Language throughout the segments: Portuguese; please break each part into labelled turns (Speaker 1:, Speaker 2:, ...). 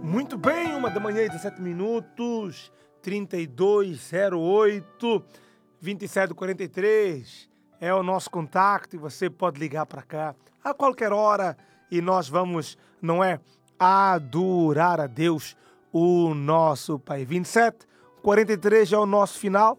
Speaker 1: Muito bem, 1h, 17 minutos, 3208 2743 é o nosso contato e você pode ligar para cá a qualquer hora e nós vamos, não é, adorar a Deus, o nosso Pai. 2743 é o nosso final,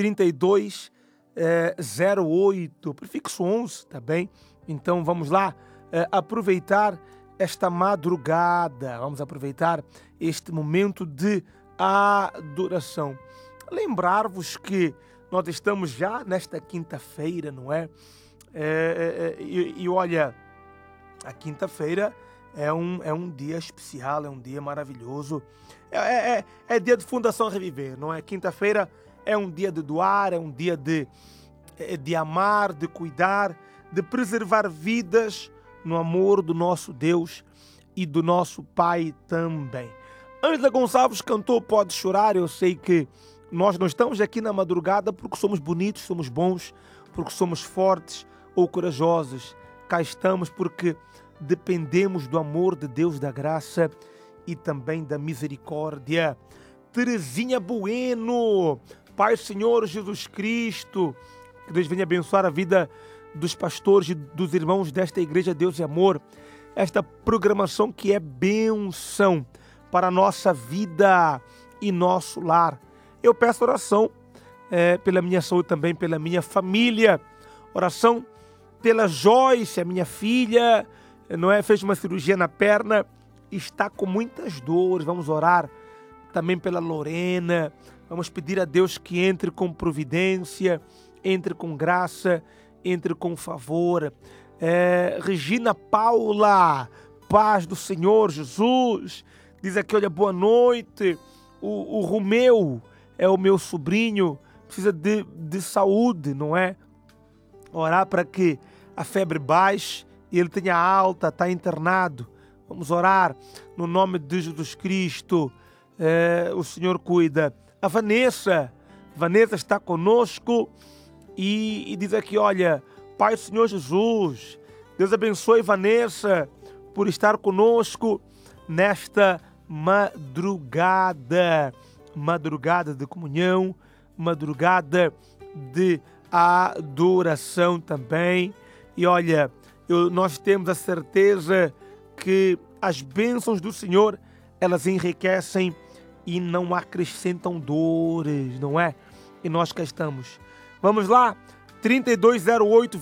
Speaker 1: 3208, prefixo 11, tá bem? Então vamos lá aproveitar esta madrugada, vamos aproveitar este momento de adoração. Lembrar-vos que nós estamos já nesta quinta-feira, não é? E olha, a quinta-feira é um dia especial, é um dia maravilhoso. É dia de Fundação Reviver, não é? Quinta-feira é um dia de doar, é um dia de amar, de cuidar, de preservar vidas no amor do nosso Deus e do nosso Pai também. Ângela Gonçalves cantou Pode Chorar. Eu sei que nós não estamos aqui na madrugada porque somos bonitos, somos bons, porque somos fortes ou corajosos. Cá estamos porque dependemos do amor de Deus, da graça e também da misericórdia. Terezinha Bueno, Pai Senhor Jesus Cristo, que Deus venha abençoar a vida dos pastores e dos irmãos desta Igreja Deus e Amor, esta programação que é bênção para a nossa vida e nosso lar. Eu peço oração pela minha saúde também, pela minha família, oração pela Joyce, a minha filha, não é? Fez uma cirurgia na perna, está com muitas dores, vamos orar também pela Lorena, vamos pedir a Deus que entre com providência, entre com graça, entre com favor. Regina Paula, paz do Senhor Jesus, diz aqui, olha, boa noite, o Romeu é o meu sobrinho, precisa de saúde, não é? Orar para que a febre baixe e ele tenha alta, está internado, vamos orar no nome de Jesus Cristo, o Senhor cuida. A Vanessa está conosco e diz aqui, olha, Pai do Senhor Jesus, Deus abençoe Vanessa por estar conosco nesta madrugada de comunhão, madrugada de adoração também. E olha, nós temos a certeza que as bênçãos do Senhor, elas enriquecem e não acrescentam dores, não é? E nós cá estamos. Vamos lá, 3208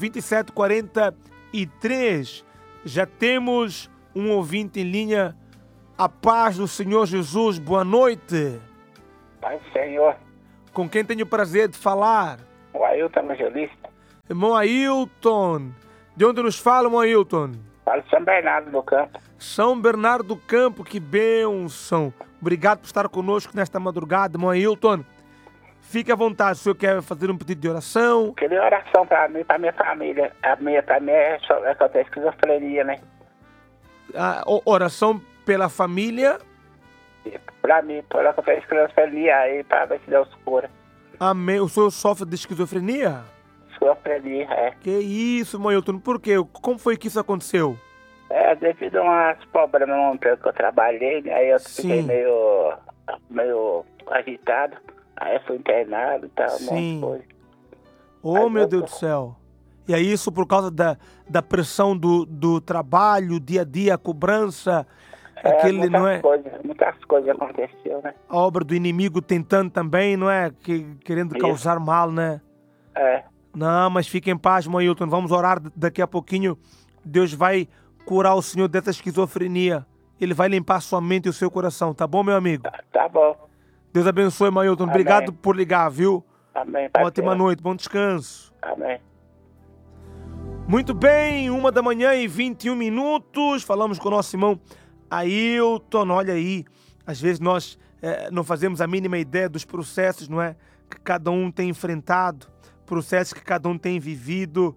Speaker 1: 2743. Já temos um ouvinte em linha. A paz do Senhor Jesus, boa noite.
Speaker 2: Paz do Senhor.
Speaker 1: Com quem tenho o prazer de falar?
Speaker 2: O Ailton Evangelista.
Speaker 1: Irmão Ailton. De onde nos fala, irmão Ailton?
Speaker 2: Falo de São Bernardo do Campo.
Speaker 1: São Bernardo do Campo, que bênção. Obrigado por estar conosco nesta madrugada, irmão Ailton. Fique à vontade, se o senhor quer fazer um pedido de oração.
Speaker 2: Queria oração para mim, para minha família. Para mim é que eu tenho esquizofrenia, né?
Speaker 1: Oração pela família.
Speaker 2: Para mim, por que eu tenho esquizofrenia aí, para ver se Deus cura.
Speaker 1: Amém. O senhor sofre de esquizofrenia?
Speaker 2: Esquizofrenia, é.
Speaker 1: Que isso, irmão Ailton? Por quê? Como foi que isso aconteceu?
Speaker 2: Devido a umas problemas no emprego que eu trabalhei, né? Aí eu fiquei meio agitado. Aí eu fui internado e tal, um monte de coisa.
Speaker 1: Oh, meu Deus do céu. E é isso por causa da pressão do trabalho, dia a dia, a cobrança,
Speaker 2: muitas coisas aconteceram, né?
Speaker 1: A obra do inimigo tentando também, não é? Querendo causar mal, né? Não, mas fique em paz, irmão Ailton. Vamos orar daqui a pouquinho. Deus vai curar o senhor dessa esquizofrenia. Ele vai limpar sua mente e o seu coração, tá bom, meu amigo?
Speaker 2: Tá bom.
Speaker 1: Deus abençoe, irmão Ailton. Obrigado por ligar, viu?
Speaker 2: Amém.
Speaker 1: Ótima noite, bom descanso.
Speaker 2: Amém.
Speaker 1: Muito bem, 1h, 21. Falamos com o nosso irmão Ailton. Olha aí, às vezes nós não fazemos a mínima ideia dos processos, não é? Que cada um tem enfrentado, processos que cada um tem vivido.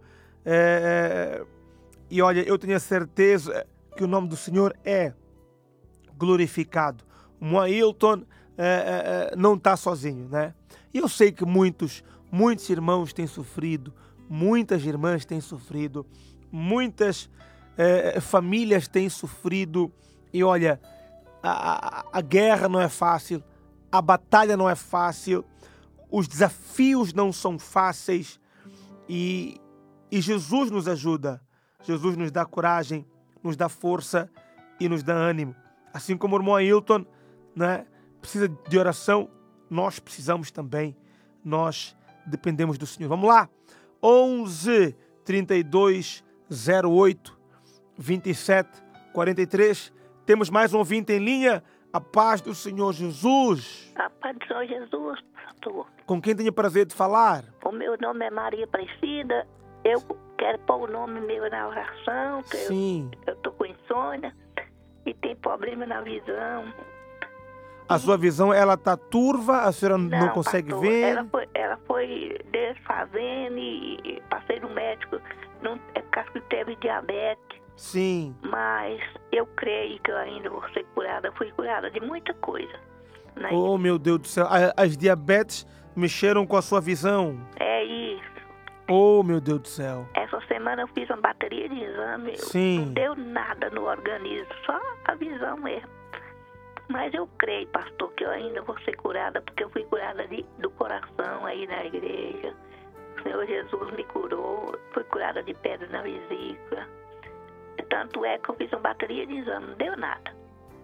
Speaker 1: E olha, eu tenho a certeza que o nome do Senhor é glorificado. O Ailton não está sozinho, né? E eu sei que muitos irmãos têm sofrido, muitas irmãs têm sofrido, muitas famílias têm sofrido. E olha, a guerra não é fácil, a batalha não é fácil, os desafios não são fáceis e Jesus nos ajuda. Jesus nos dá coragem, nos dá força e nos dá ânimo. Assim como o irmão Ailton, né, precisa de oração, nós precisamos também. Nós dependemos do Senhor. Vamos lá. 11 32 08 27 43. Temos mais um ouvinte em linha. A paz do Senhor Jesus.
Speaker 3: A paz do Senhor Jesus, pastor.
Speaker 1: Com quem tenho o prazer de falar?
Speaker 3: O meu nome é Maria Aparecida. Eu quero pôr o nome meu na oração, que
Speaker 1: Sim.
Speaker 3: eu tô com insônia e tem problema na visão.
Speaker 1: A sua visão, ela tá turva? A senhora não consegue
Speaker 3: pastor,
Speaker 1: ver?
Speaker 3: Ela foi desfazendo e passei no médico. Não, é por causa que teve diabetes.
Speaker 1: Sim.
Speaker 3: Mas eu creio que eu ainda vou ser curada. Fui curada de muita coisa. Né?
Speaker 1: Oh, meu Deus do céu. As diabetes mexeram com a sua visão?
Speaker 3: É isso.
Speaker 1: Oh, meu Deus do céu.
Speaker 3: Essa semana eu fiz uma bateria de exame.
Speaker 1: Sim.
Speaker 3: Não deu nada no organismo, só a visão mesmo. Mas eu creio, pastor, que eu ainda vou ser curada, porque eu fui curada do coração aí na igreja. O Senhor Jesus me curou, fui curada de pedra na vesícula. Tanto é que eu fiz uma bateria de exame, não deu nada.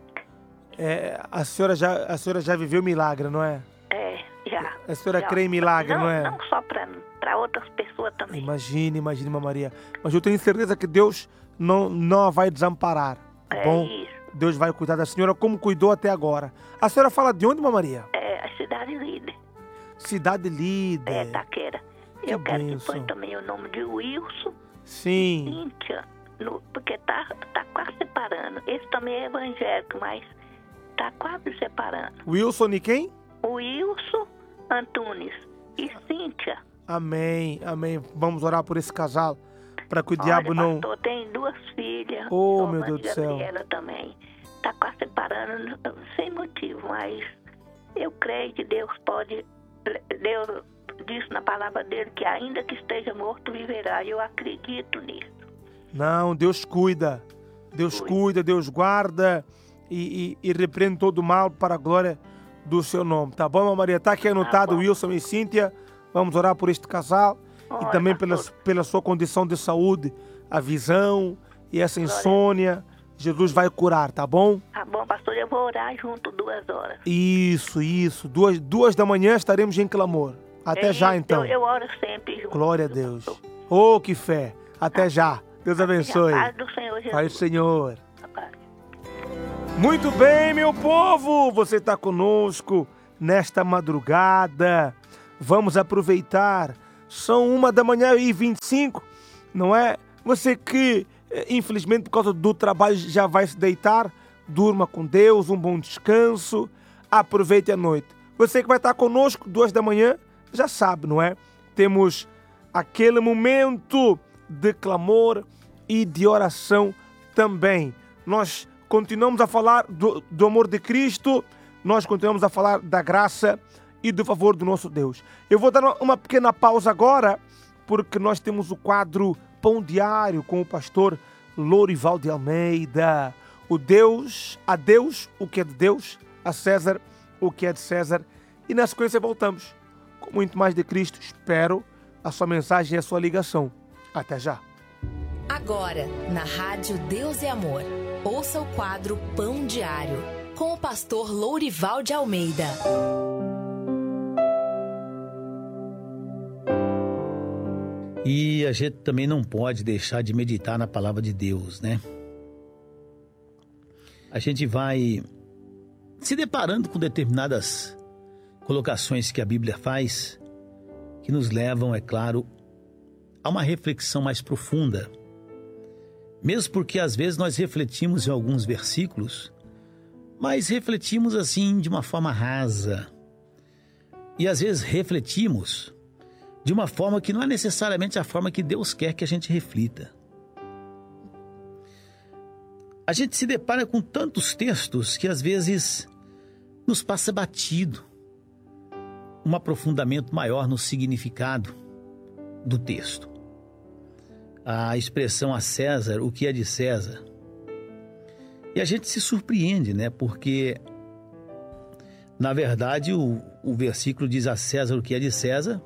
Speaker 1: A senhora já viveu milagre, não é?
Speaker 3: É, já.
Speaker 1: A senhora
Speaker 3: já.
Speaker 1: crê em milagre, não é?
Speaker 3: Não só para outras pessoas também.
Speaker 1: Imagine, irmã Maria. Mas eu tenho certeza que Deus não a vai desamparar. Tá bom?
Speaker 3: Isso.
Speaker 1: Deus vai cuidar da senhora como cuidou até agora. A senhora fala de onde, irmã Maria?
Speaker 3: É a cidade líder.
Speaker 1: Cidade Líder.
Speaker 3: É, Taquera.
Speaker 1: Que
Speaker 3: Eu quero
Speaker 1: bênção.
Speaker 3: que põe também o nome de Wilson.
Speaker 1: Sim.
Speaker 3: Cíntia, porque tá quase separando. Esse também é evangélico, mas tá quase separando.
Speaker 1: Wilson e quem?
Speaker 3: O Wilson Antunes e Cíntia.
Speaker 1: Amém, amém. Vamos orar por esse casal, para que o
Speaker 3: Olha,
Speaker 1: diabo não...
Speaker 3: pastor, tem 2 filhas.
Speaker 1: Oh,
Speaker 3: Sua
Speaker 1: meu
Speaker 3: mãe
Speaker 1: Deus do céu.
Speaker 3: Gabriela também. Tá quase separando sem motivo, mas eu creio que Deus disse na palavra dele que ainda que esteja morto, viverá. Eu acredito nisso.
Speaker 1: Não, Deus cuida. Deus cuida, Deus guarda e repreende todo o mal para a glória do seu nome. Tá bom, irmã Maria? Tá aqui anotado,
Speaker 3: bom.
Speaker 1: Wilson e Cíntia. Vamos orar por este casal e
Speaker 3: Olha,
Speaker 1: também
Speaker 3: pastor.
Speaker 1: pela sua condição de saúde, a visão e essa insônia. Jesus vai curar, tá bom?
Speaker 3: Tá bom, pastor, eu vou orar junto 2 horas.
Speaker 1: Isso. 2 da manhã estaremos em clamor. Até já, então.
Speaker 3: Eu oro sempre junto.
Speaker 1: Glória a Deus. Oh, que fé. Até já. Deus abençoe.
Speaker 3: A paz do Senhor Jesus.
Speaker 1: Pai do Senhor.
Speaker 3: A paz.
Speaker 1: Muito bem, meu povo. Você está conosco nesta madrugada. Vamos aproveitar. São 1h25, não é? Você que, infelizmente, por causa do trabalho, já vai se deitar. Durma com Deus, um bom descanso. Aproveite a noite. Você que vai estar conosco 2 da manhã, já sabe, não é? Temos aquele momento de clamor e de oração também. Nós continuamos a falar do amor de Cristo, nós continuamos a falar da graça e do favor do nosso Deus. Eu vou dar uma pequena pausa agora, porque nós temos o quadro Pão Diário com o pastor Lourival de Almeida. A Deus o que é de Deus, a César o que é de César. E na sequência voltamos com muito mais de Cristo. Espero a sua mensagem e a sua ligação. Até já.
Speaker 4: Agora, na Rádio Deus é Amor, ouça o quadro Pão Diário, com o pastor Lourival de Almeida.
Speaker 5: E a gente também não pode deixar de meditar na palavra de Deus, né? A gente vai se deparando com determinadas colocações que a Bíblia faz, que nos levam, é claro, a uma reflexão mais profunda. Mesmo porque às vezes nós refletimos em alguns versículos, mas refletimos assim de uma forma rasa. E às vezes refletimos de uma forma que não é necessariamente a forma que Deus quer que a gente reflita. A gente se depara com tantos textos que às vezes nos passa batido um aprofundamento maior no significado do texto. A expressão a César, o que é de César. E a gente se surpreende, né? Porque, na verdade, o versículo diz a César o que é de César,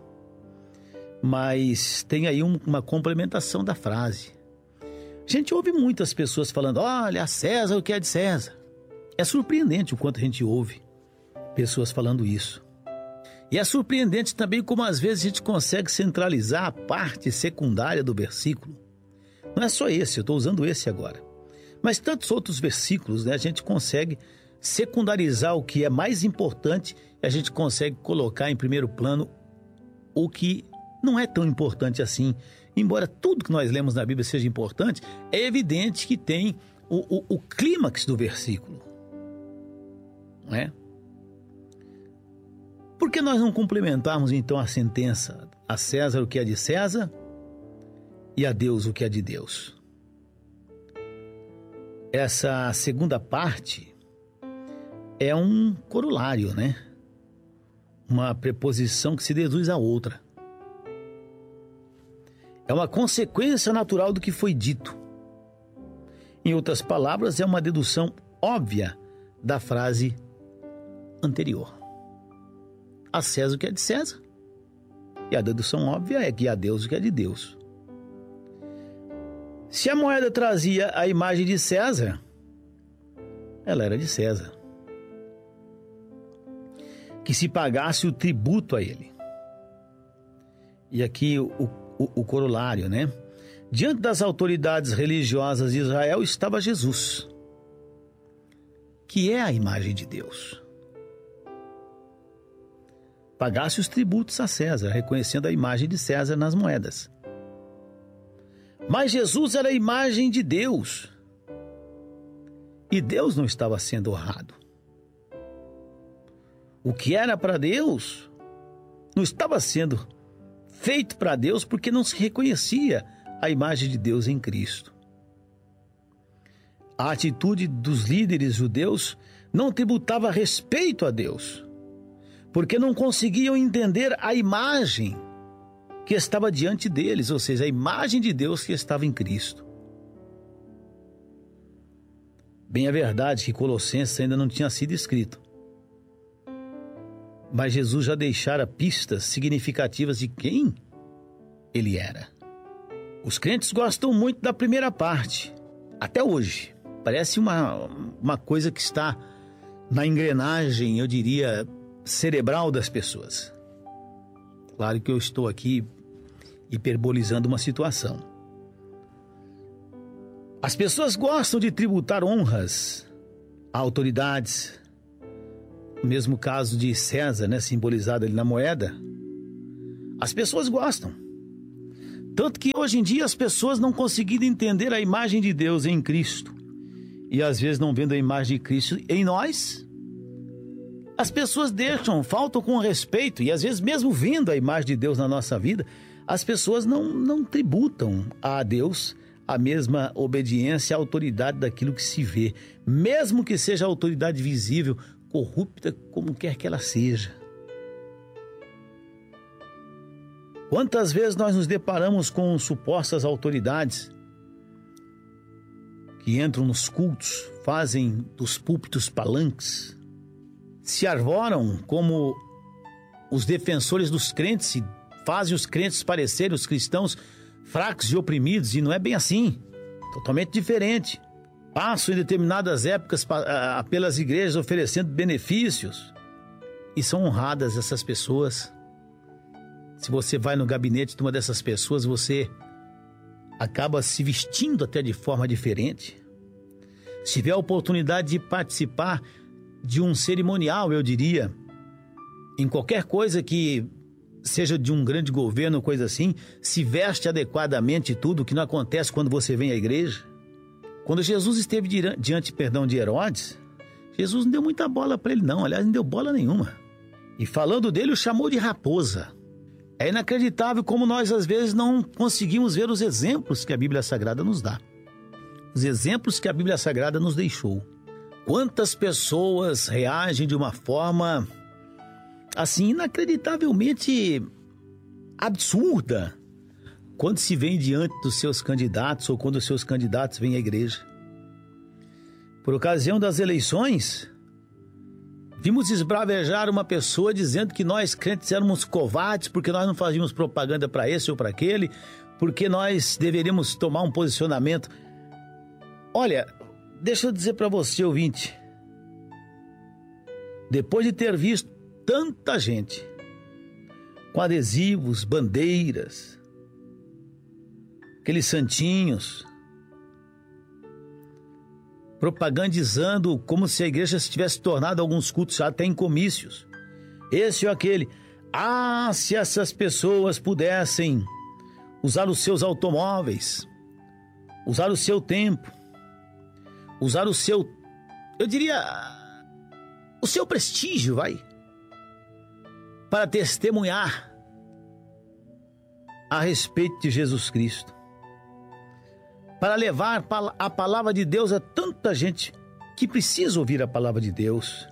Speaker 5: mas tem aí uma complementação da frase. A gente ouve muitas pessoas falando, olha, a César o que é de César. É surpreendente o quanto a gente ouve pessoas falando isso. E é surpreendente também como às vezes a gente consegue centralizar a parte secundária do versículo. Não é só esse, eu estou usando esse agora. Mas tantos outros versículos, né, a gente consegue secundarizar o que é mais importante e a gente consegue colocar em primeiro plano o que não é tão importante assim. Embora tudo que nós lemos na Bíblia seja importante, é evidente que tem o clímax do versículo. Não é? Por que nós não complementarmos então a sentença? A César o que é de César e a Deus o que é de Deus. Essa segunda parte é um corolário, né? Uma preposição que se deduz à outra. É uma consequência natural do que foi dito. Em outras palavras, é uma dedução óbvia da frase anterior. A César o que é de César. E a dedução óbvia é que a Deus o que é de Deus. Se a moeda trazia a imagem de César, ela era de César. Que se pagasse o tributo a ele. E aqui o corolário, né? Diante das autoridades religiosas de Israel estava Jesus, que é a imagem de Deus. Pagasse os tributos a César, reconhecendo a imagem de César nas moedas. Mas Jesus era a imagem de Deus. E Deus não estava sendo honrado. O que era para Deus não estava sendo feito para Deus porque não se reconhecia a imagem de Deus em Cristo. A atitude dos líderes judeus não tributava respeito a Deus, porque não conseguiam entender a imagem que estava diante deles, ou seja, a imagem de Deus que estava em Cristo. Bem é verdade que Colossenses ainda não tinha sido escrito, mas Jesus já deixara pistas significativas de quem ele era. Os crentes gostam muito da primeira parte, até hoje. Parece uma coisa que está na engrenagem, eu diria, cerebral das pessoas. Claro que eu estou aqui hiperbolizando uma situação. As pessoas gostam de tributar honras a autoridades. No mesmo caso de César, né, simbolizado ali na moeda. As pessoas gostam. Tanto que hoje em dia as pessoas não conseguiram entender a imagem de Deus em Cristo. E às vezes não vendo a imagem de Cristo em nós. As pessoas faltam com respeito. E às vezes mesmo vendo a imagem de Deus na nossa vida, as pessoas não tributam a Deus a mesma obediência, a autoridade daquilo que se vê. Mesmo que seja a autoridade visível, corrupta como quer que ela seja. Quantas vezes nós nos deparamos com supostas autoridades que entram nos cultos, fazem dos púlpitos palanques, se arvoram como os defensores dos crentes e fazem os crentes parecerem, os cristãos, fracos e oprimidos, e não é bem assim, totalmente diferente. Passam em determinadas épocas pelas igrejas oferecendo benefícios e são honradas essas pessoas. Se você vai no gabinete de uma dessas pessoas, você acaba se vestindo até de forma diferente. Se tiver a oportunidade de participar de um cerimonial, eu diria, em qualquer coisa que seja de um grande governo, coisa assim, se veste adequadamente tudo, que não acontece quando você vem à igreja. Quando Jesus esteve diante de Herodes, Jesus não deu muita bola para ele não, aliás, não deu bola nenhuma. E falando dele, o chamou de raposa. É inacreditável como nós às vezes não conseguimos ver os exemplos que a Bíblia Sagrada nos dá. Os exemplos que a Bíblia Sagrada nos deixou. Quantas pessoas reagem de uma forma, assim, inacreditavelmente absurda quando se vem diante dos seus candidatos ou quando os seus candidatos vêm à igreja. Por ocasião das eleições, vimos esbravejar uma pessoa dizendo que nós crentes éramos covardes porque nós não fazíamos propaganda para esse ou para aquele, porque nós deveríamos tomar um posicionamento. Olha, deixa eu dizer para você, ouvinte, depois de ter visto tanta gente com adesivos, bandeiras, aqueles santinhos, propagandizando como se a igreja se tivesse tornado alguns cultos até em comícios, esse ou aquele. Se essas pessoas pudessem usar os seus automóveis, usar o seu tempo, usar o seu, eu diria, o seu prestígio, para testemunhar a respeito de Jesus Cristo, para levar a palavra de Deus a tanta gente que precisa ouvir a palavra de Deus.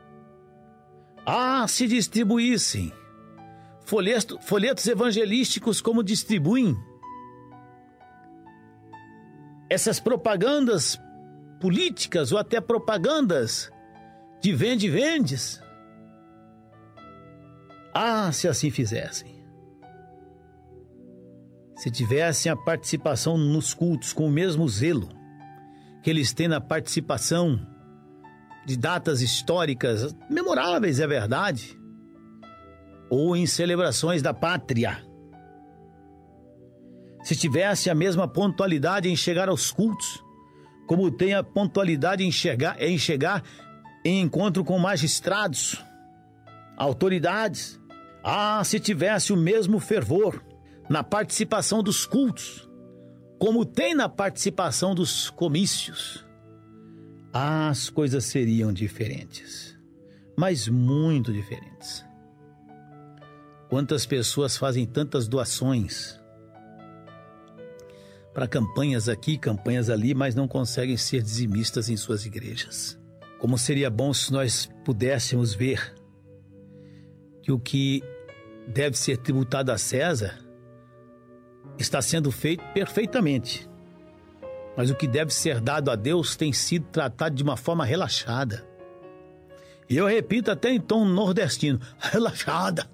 Speaker 5: Se distribuíssem folhetos evangelísticos como distribuem essas propagandas políticas ou até propagandas de vende-vendes. Se assim fizessem. Se tivessem a participação nos cultos com o mesmo zelo que eles têm na participação de datas históricas memoráveis, é verdade, ou em celebrações da pátria. Se tivesse a mesma pontualidade em chegar aos cultos, como tem a pontualidade em chegar em encontro com magistrados, autoridades. Se tivesse o mesmo fervor na participação dos cultos, como tem na participação dos comícios, as coisas seriam diferentes, mas muito diferentes. Quantas pessoas fazem tantas doações para campanhas aqui, campanhas ali, mas não conseguem ser dizimistas em suas igrejas. Como seria bom se nós pudéssemos ver que o que deve ser tributado a César está sendo feito perfeitamente, mas o que deve ser dado a Deus tem sido tratado de uma forma relaxada. E eu repito até em tom nordestino, relaxada.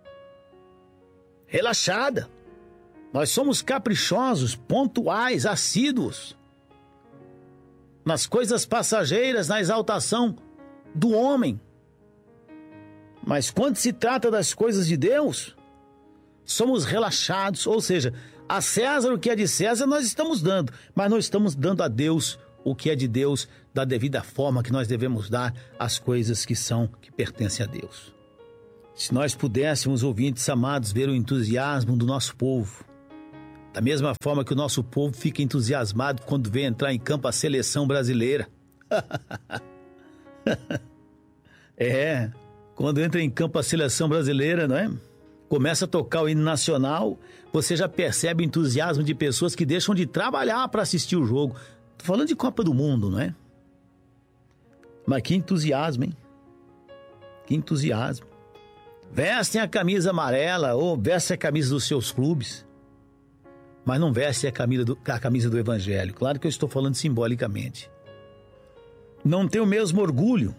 Speaker 5: Relaxada. Nós somos caprichosos, pontuais, assíduos nas coisas passageiras, na exaltação do homem. Mas quando se trata das coisas de Deus, somos relaxados, ou seja, a César o que é de César nós estamos dando, mas não estamos dando a Deus o que é de Deus da devida forma que nós devemos dar às coisas que pertencem a Deus. Se nós pudéssemos, ouvintes amados, ver o entusiasmo do nosso povo, da mesma forma que o nosso povo fica entusiasmado quando vê entrar em campo a seleção brasileira. Quando entra em campo a seleção brasileira, não é? Começa a tocar o hino nacional, você já percebe o entusiasmo de pessoas que deixam de trabalhar para assistir o jogo. Tô falando de Copa do Mundo, não é? Mas que entusiasmo, hein? Que entusiasmo. Vestem a camisa amarela ou vestem a camisa dos seus clubes, mas não vestem a camisa do Evangelho. Claro que eu estou falando simbolicamente. Não tem o mesmo orgulho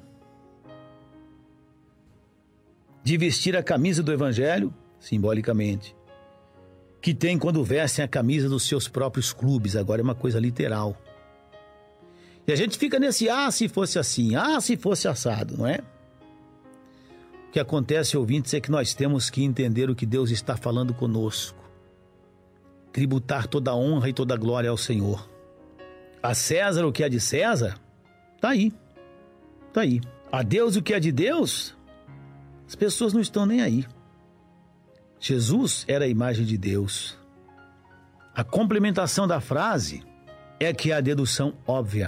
Speaker 5: de vestir a camisa do Evangelho, simbolicamente, que tem quando vestem a camisa dos seus próprios clubes. Agora é uma coisa literal. E a gente fica nesse, se fosse assim, se fosse assado, não é? O que acontece, ouvintes, é que nós temos que entender o que Deus está falando conosco. Tributar toda a honra e toda a glória ao Senhor. A César o que é de César, tá aí. A Deus o que é de Deus, as pessoas não estão nem aí. Jesus era a imagem de Deus. A complementação da frase é que é a dedução óbvia,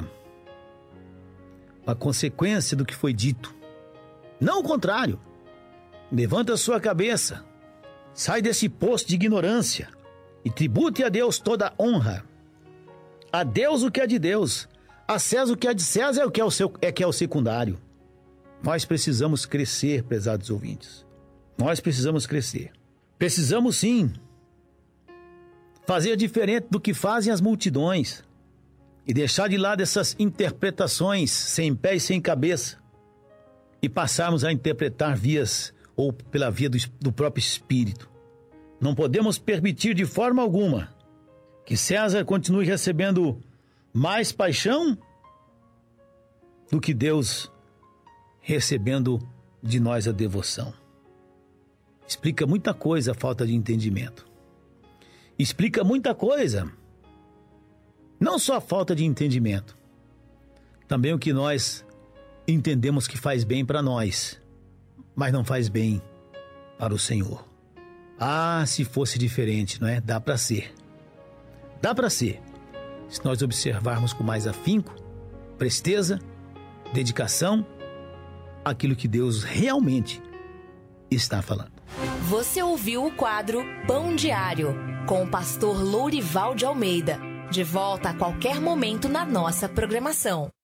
Speaker 5: a consequência do que foi dito. Não o contrário. Levanta a sua cabeça, sai desse posto de ignorância e tribute a Deus toda a honra. A Deus o que é de Deus, a César o que é de César é o secundário. Nós precisamos crescer, prezados ouvintes. Nós precisamos crescer. Precisamos sim fazer diferente do que fazem as multidões. e deixar de lado essas interpretações sem pé e sem cabeça e passarmos a interpretar vias ou pela via do próprio Espírito. Não podemos permitir de forma alguma que César continue recebendo mais paixão do que Deus recebendo de nós a devoção. Explica muita coisa a falta de entendimento. Explica muita coisa, não só a falta de entendimento, também o que nós entendemos que faz bem para nós, mas não faz bem para o Senhor. Ah, se fosse diferente, não é? Dá para ser. Dá para ser, se nós observarmos com mais afinco, presteza, dedicação, aquilo que Deus realmente está falando.
Speaker 4: Você ouviu o quadro Pão Diário, com o pastor Lourival de Almeida. De volta a qualquer momento na nossa programação.